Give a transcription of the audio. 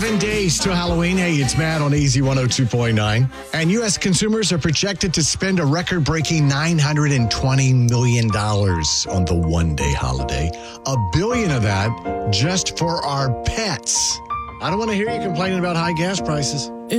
Days to Halloween. Hey, it's Matt on Easy 102.9. And U.S. consumers are projected to spend a record-breaking $920 million on the one-day holiday. $1 billion of that just for our pets. I don't want to hear you complaining about high gas prices.